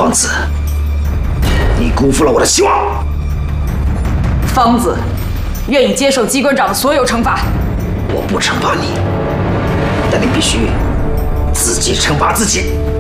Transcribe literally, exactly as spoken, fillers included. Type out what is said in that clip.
方子，你辜负了我的希望。 方子愿意接受机关长的所有惩罚。 我不惩罚你，但你必须自己惩罚自己。